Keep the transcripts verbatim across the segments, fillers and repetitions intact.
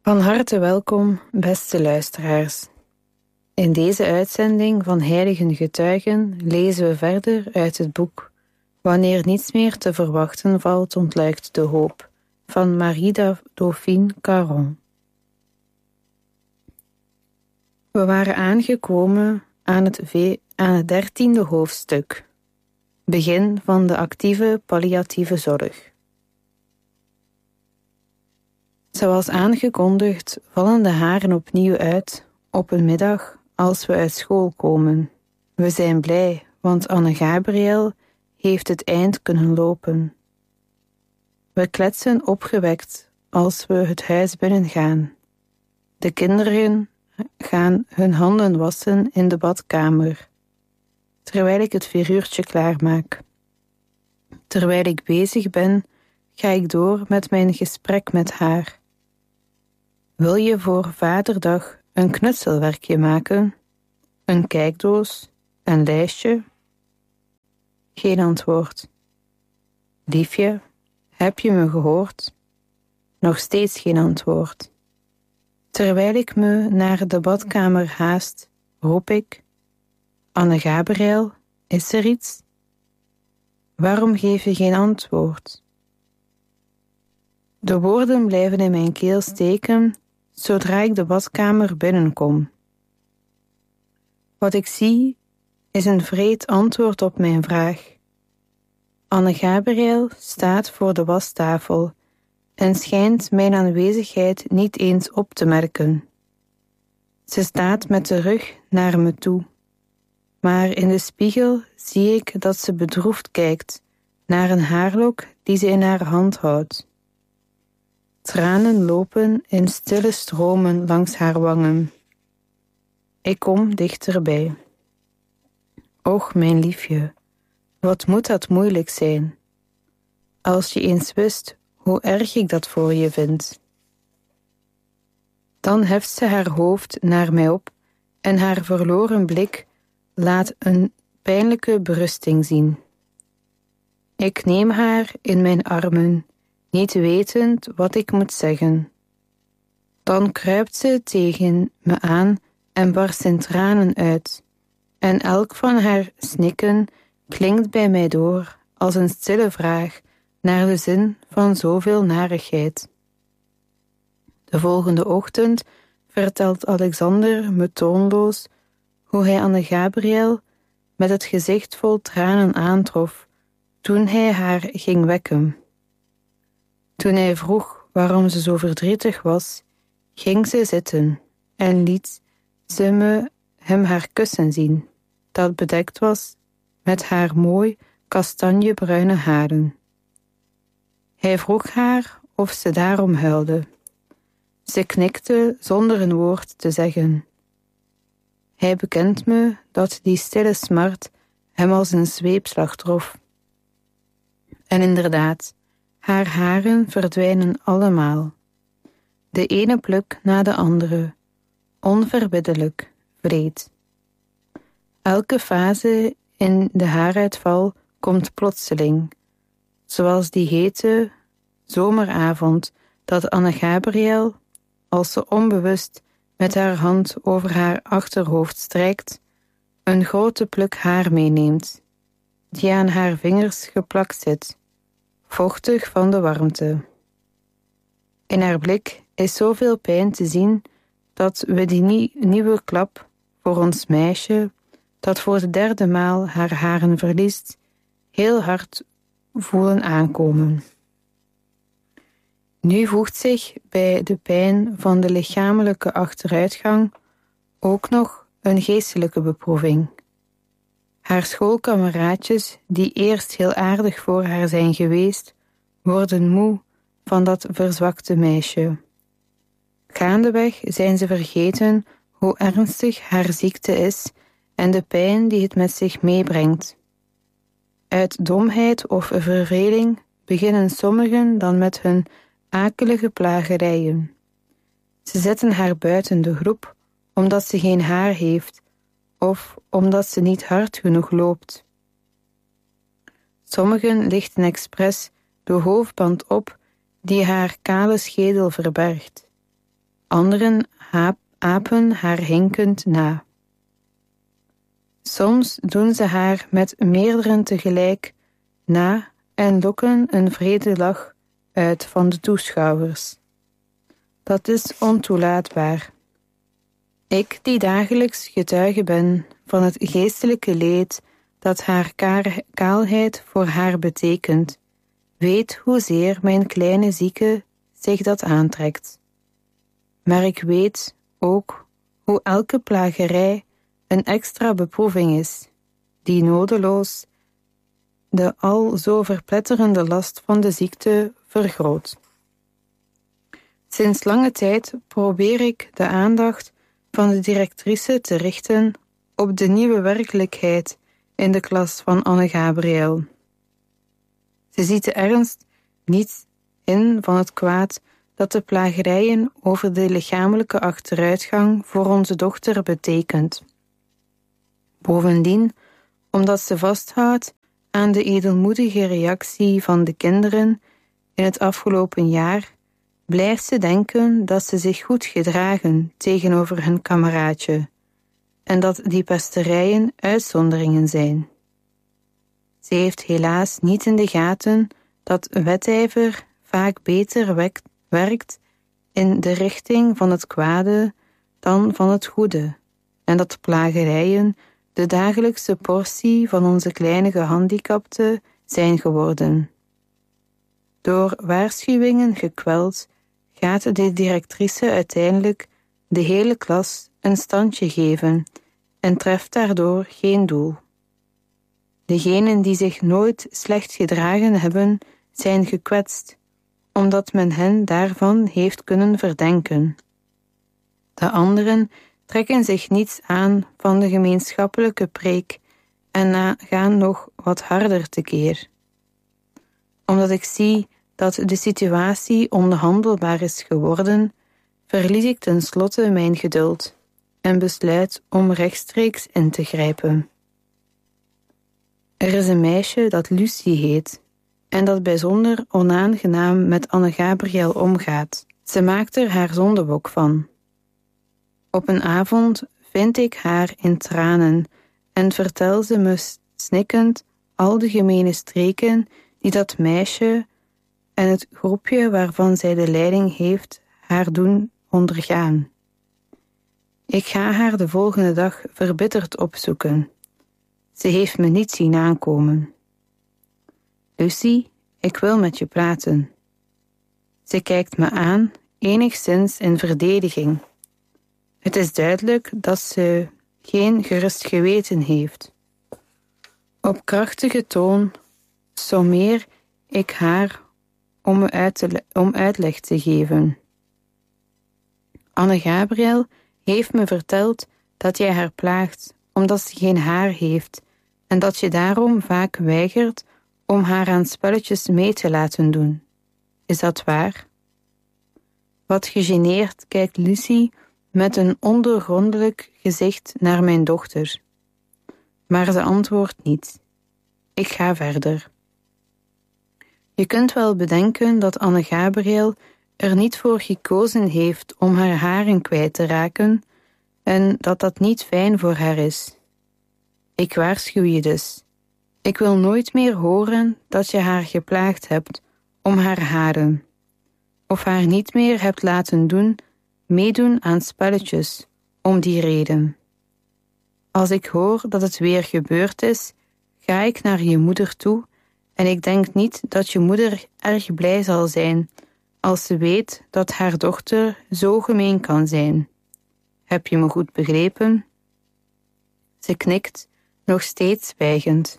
Van harte welkom, beste luisteraars. In deze uitzending van Heiligen Getuigen lezen we verder uit het boek Wanneer niets meer te verwachten valt, ontluikt de hoop van Marie Dauphine Caron. We waren aangekomen aan het, ve- aan het dertiende hoofdstuk, begin van de actieve palliatieve zorg. Zoals aangekondigd vallen de haren opnieuw uit op een middag als we uit school komen. We zijn blij, want Anne Gabriel heeft het eind kunnen lopen. We kletsen opgewekt als we het huis binnengaan. De kinderen gaan hun handen wassen in de badkamer, terwijl ik het vieruurtje klaarmaak. Terwijl ik bezig ben, ga ik door met mijn gesprek met haar. Wil je voor Vaderdag een knutselwerkje maken? Een kijkdoos? Een lijstje? Geen antwoord. Liefje, heb je me gehoord? Nog steeds geen antwoord. Terwijl ik me naar de badkamer haast, roep ik: Anne Gabriel, is er iets? Waarom geef je geen antwoord? De woorden blijven in mijn keel steken zodra ik de badkamer binnenkom. Wat ik zie is een vreed antwoord op mijn vraag. Anne Gabriel staat voor de wastafel en schijnt mijn aanwezigheid niet eens op te merken. Ze staat met de rug naar me toe, maar in de spiegel zie ik dat ze bedroefd kijkt naar een haarlok die ze in haar hand houdt. Tranen lopen in stille stromen langs haar wangen. Ik kom dichterbij. Och, mijn liefje, wat moet dat moeilijk zijn. Als je eens wist hoe erg ik dat voor je vind. Dan heft ze haar hoofd naar mij op en haar verloren blik laat een pijnlijke berusting zien. Ik neem haar in mijn armen, niet wetend wat ik moet zeggen. Dan kruipt ze tegen me aan en barst in tranen uit, en elk van haar snikken klinkt bij mij door als een stille vraag naar de zin van zoveel narigheid. De volgende ochtend vertelt Alexander me toonloos hoe hij Anne Gabriel met het gezicht vol tranen aantrof toen hij haar ging wekken. Toen hij vroeg waarom ze zo verdrietig was, ging ze zitten en liet ze me hem haar kussen zien, dat bedekt was met haar mooi kastanjebruine haren. Hij vroeg haar of ze daarom huilde. Ze knikte zonder een woord te zeggen. Hij bekent me dat die stille smart hem als een zweepslag trof. En inderdaad, haar haren verdwijnen allemaal. De ene pluk na de andere, onverbiddelijk, wreed. Elke fase in de haaruitval komt plotseling, zoals die hete zomeravond dat Anne Gabriel, als ze onbewust met haar hand over haar achterhoofd strijkt, een grote pluk haar meeneemt, die aan haar vingers geplakt zit, vochtig van de warmte. In haar blik is zoveel pijn te zien dat we die nie- nieuwe klap voor ons meisje, dat voor de derde maal haar haren verliest, heel hard voelen aankomen. Nu voegt zich bij de pijn van de lichamelijke achteruitgang ook nog een geestelijke beproeving. Haar schoolkameraadjes, die eerst heel aardig voor haar zijn geweest, worden moe van dat verzwakte meisje. Gaandeweg zijn ze vergeten hoe ernstig haar ziekte is en de pijn die het met zich meebrengt. Uit domheid of verveling beginnen sommigen dan met hun akelige plagerijen. Ze zetten haar buiten de groep omdat ze geen haar heeft of omdat ze niet hard genoeg loopt. Sommigen lichten expres de hoofdband op die haar kale schedel verbergt. Anderen haap, apen haar hinkend na. Soms doen ze haar met meerderen tegelijk na en lokken een vrede lach uit van de toeschouwers. Dat is ontoelaatbaar. Ik, die dagelijks getuige ben van het geestelijke leed dat haar kaalheid voor haar betekent, weet hoezeer mijn kleine zieke zich dat aantrekt. Maar ik weet ook hoe elke plagerij een extra beproeving is, die nodeloos de al zo verpletterende last van de ziekte vergroot. Sinds lange tijd probeer ik de aandacht van de directrice te richten op de nieuwe werkelijkheid in de klas van Anne Gabriel. Ze ziet de ernst niet in van het kwaad dat de plagerijen over de lichamelijke achteruitgang voor onze dochter betekent. Bovendien, omdat ze vasthoudt aan de edelmoedige reactie van de kinderen in het afgelopen jaar, blijft ze denken dat ze zich goed gedragen tegenover hun kameraadje en dat die pesterijen uitzonderingen zijn. Ze heeft helaas niet in de gaten dat wedijver vaak beter wekt, werkt in de richting van het kwade dan van het goede en dat plagerijen de dagelijkse portie van onze kleine gehandicapten zijn geworden. Door waarschuwingen gekweld gaat de directrice uiteindelijk de hele klas een standje geven en treft daardoor geen doel. Degenen die zich nooit slecht gedragen hebben, zijn gekwetst, omdat men hen daarvan heeft kunnen verdenken. De anderen trekken zich niets aan van de gemeenschappelijke preek en na gaan nog wat harder tekeer. Omdat ik zie dat de situatie onhandelbaar is geworden, verlies ik tenslotte mijn geduld en besluit om rechtstreeks in te grijpen. Er is een meisje dat Lucie heet en dat bijzonder onaangenaam met Anne Gabriel omgaat. Ze maakt er haar zondebok van. Op een avond vind ik haar in tranen en vertel ze me snikkend al de gemene streken die dat meisje en het groepje waarvan zij de leiding heeft haar doen ondergaan. Ik ga haar de volgende dag verbitterd opzoeken. Ze heeft me niet zien aankomen. Lucie, ik wil met je praten. Ze kijkt me aan, enigszins in verdediging. Het is duidelijk dat ze geen gerust geweten heeft. Op krachtige toon sommeer ik haar om, me uit te, om uitleg te geven. Anne Gabriel heeft me verteld dat jij haar plaagt omdat ze geen haar heeft en dat je daarom vaak weigert om haar aan spelletjes mee te laten doen. Is dat waar? Wat gegeneerd kijkt Lucie met een ondoorgrondelijk gezicht naar mijn dochter. Maar ze antwoordt niet. Ik ga verder. Je kunt wel bedenken dat Anne Gabriel er niet voor gekozen heeft om haar haren kwijt te raken en dat dat niet fijn voor haar is. Ik waarschuw je dus. Ik wil nooit meer horen dat je haar geplaagd hebt om haar haren, of haar niet meer hebt laten doen, meedoen aan spelletjes, om die reden. Als ik hoor dat het weer gebeurd is, ga ik naar je moeder toe en ik denk niet dat je moeder erg blij zal zijn als ze weet dat haar dochter zo gemeen kan zijn. Heb je me goed begrepen? Ze knikt, nog steeds zwijgend.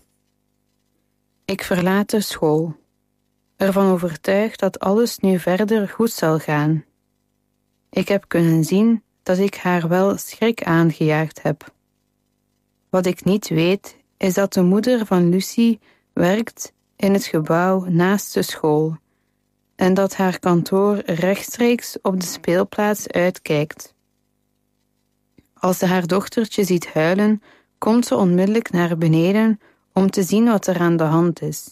Ik verlaat de school, ervan overtuigd dat alles nu verder goed zal gaan. Ik heb kunnen zien dat ik haar wel schrik aangejaagd heb. Wat ik niet weet, is dat de moeder van Lucie werkt in het gebouw naast de school en dat haar kantoor rechtstreeks op de speelplaats uitkijkt. Als ze haar dochtertje ziet huilen, komt ze onmiddellijk naar beneden om te zien wat er aan de hand is.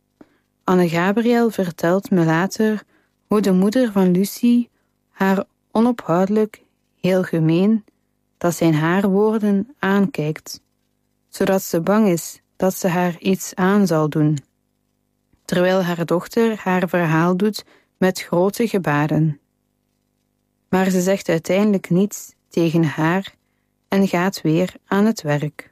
Anne Gabriel vertelt me later hoe de moeder van Lucie haar onophoudelijk, heel gemeen, dat zijn haar woorden aankijkt, zodat ze bang is dat ze haar iets aan zal doen, terwijl haar dochter haar verhaal doet met grote gebaren. Maar ze zegt uiteindelijk niets tegen haar en gaat weer aan het werk.